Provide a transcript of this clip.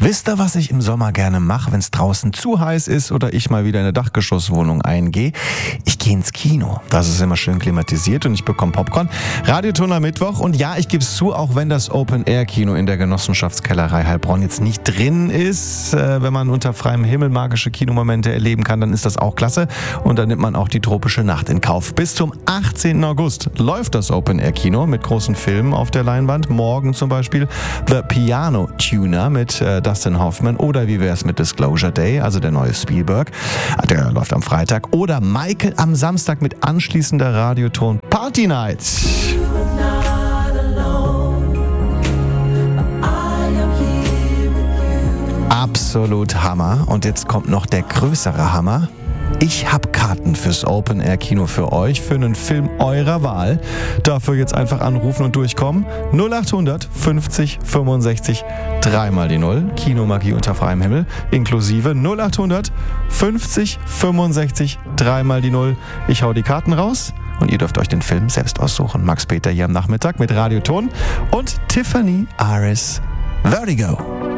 Wisst ihr, was ich im Sommer gerne mache, wenn es draußen zu heiß ist oder ich mal wieder in eine Dachgeschosswohnung eingehe? Ich gehe ins Kino. Das ist immer schön klimatisiert und ich bekomme Popcorn. Radioton am Mittwoch. Und ja, ich gebe es zu, auch wenn das Open-Air-Kino in der Genossenschaftskellerei Heilbronn jetzt nicht drin ist, wenn man unter freiem Himmel magische Kinomomente erleben kann, dann ist das auch klasse. Und dann nimmt man auch die tropische Nacht in Kauf. Bis zum 18. August läuft das Open-Air-Kino mit großen Filmen auf der Leinwand. Morgen zum Beispiel The Piano Tuner mit Dustin Hoffman, oder wie wär's mit Disclosure Day, also der neue Spielberg, der läuft am Freitag, oder Michael am Samstag mit anschließender Radioton Party Night. Absolut Hammer. Und jetzt kommt noch der größere Hammer. Ich habe Karten fürs Open-Air-Kino für euch, für einen Film eurer Wahl. Dafür jetzt einfach anrufen und durchkommen. 0800 50 65 3 mal die 0. Kinomagie unter freiem Himmel. Inklusive 0800 50 65 3 mal die 0. Ich hau die Karten raus und ihr dürft euch den Film selbst aussuchen. Max Peter hier am Nachmittag mit Radioton und Tiffany Aris. Vertigo.